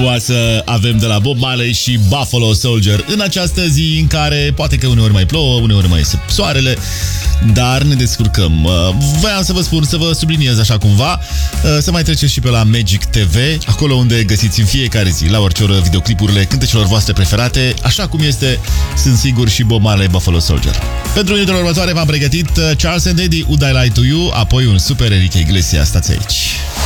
Să avem de la Bob Marley și Buffalo Soldier în această zi în care poate că uneori mai plouă, uneori mai iese soarele, dar ne descurcăm. Voiam să vă spun, să vă subliniez așa cumva, să mai treceți și pe la Magic TV, acolo unde găsiți în fiecare zi, la orice oră, videoclipurile cântecelor voastre preferate, așa cum este, sunt sigur, și Bob Marley, Buffalo Soldier. Pentru minutele următoare v-am pregătit Charles and Eddie, Would I Lie to You, apoi un super Enrique Iglesias. Stați aici.